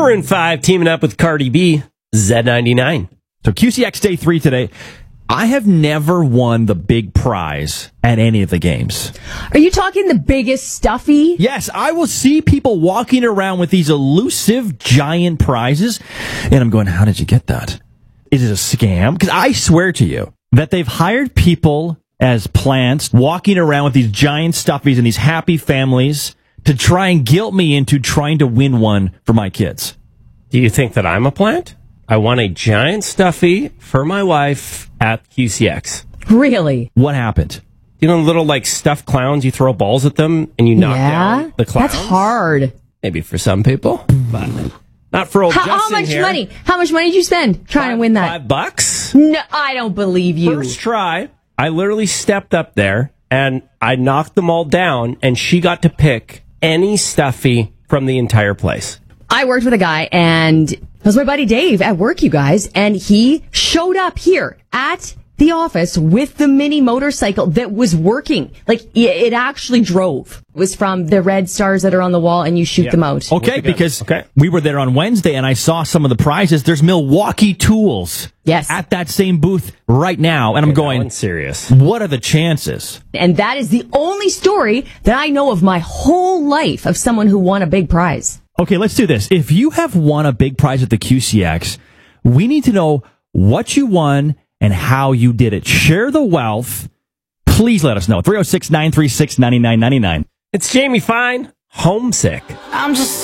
Maroon 5 teaming up with Cardi B, Z99. So QCX Day 3 today. I have never won the big prize at any of the games. Are you talking the biggest stuffy? Yes, I will see people walking around with these elusive giant prizes, and I'm going, how did you get that? Is it a scam? Because I swear to you that they've hired people as plants walking around with these giant stuffies and these happy families to try and guilt me into trying to win one for my kids. Do you think that I'm a plant? I won a giant stuffy for my wife at QCX. Really? What happened? You know, little like stuffed clowns, you throw balls at them and you knock down the clowns? That's hard. Maybe for some people, but not for old Justin How much here. money? How much money did you spend trying to win that? $5? No, I don't believe you. First try, I literally stepped up there and I knocked them all down, and she got to pick any stuffy from the entire place. I worked with a guy, and it was my buddy Dave at work, you guys, and he showed up here at the office with the mini motorcycle that was working. Like, it actually drove. It was from the red stars that are on the wall, and you shoot them out. Okay, because we were there on Wednesday, and I saw some of the prizes. There's Milwaukee tools at that same booth right now, and I'm going, serious. What are the chances? And that is the only story that I know of my whole life of someone who won a big prize. Okay, let's do this. If you have won a big prize at the QCX, we need to know what you won and how you did it. Share the wealth. Please let us know. 306-936-9999. It's Jamie Fine, Homesick. I'm just